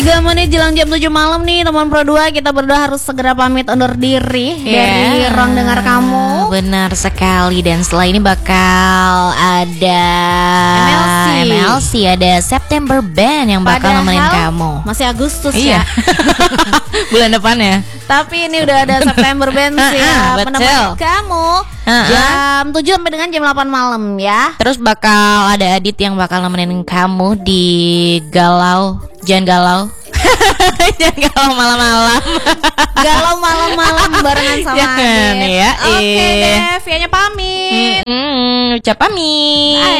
3 menit jelang jam 7 malam nih teman Pro 2. Kita berdua harus segera pamit undur diri dari Ruang Dengar Kamu. Benar sekali. Dan setelah ini bakal ada MLC, ada September Band yang bakal nemenin kamu. Masih Agustus ya. Bulan depan ya. Tapi ini udah ada September Band siap menemani kamu jam 7 sampai dengan jam 8 malam ya. Terus bakal ada Adit yang bakal nemenin kamu di Jangan galau jangan galau malam-malam. Galau malam-malam barengan sama Adit ya. Oke deh, Vianya pamit. Ucap pamit.